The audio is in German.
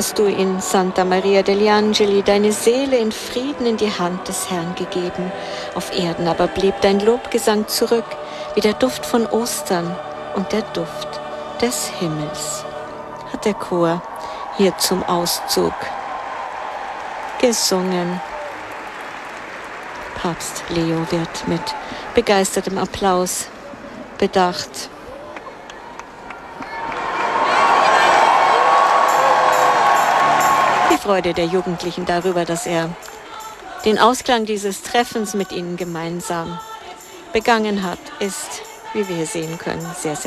hast du in Santa Maria degli Angeli deine Seele in Frieden in die Hand des Herrn gegeben. Auf Erden aber blieb dein Lobgesang zurück, wie der Duft von Ostern und der Duft des Himmels. Hat der Chor hier zum Auszug gesungen. Papst Leo wird mit begeistertem Applaus bedacht. Die Freude der Jugendlichen darüber, dass er den Ausklang dieses Treffens mit ihnen gemeinsam begangen hat, ist, wie wir hier sehen können, sehr, sehr